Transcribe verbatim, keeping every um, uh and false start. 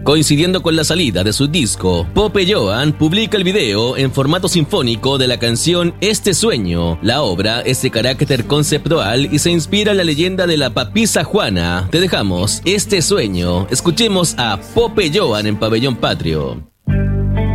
Coincidiendo con la salida de su disco, Pope Joan publica el video en formato sinfónico de la canción Este Sueño. La obra es de carácter conceptual y se inspira en la leyenda de la papisa Juana. Te dejamos Este Sueño. Escuchemos a Pope Joan en Pabellón Patrio.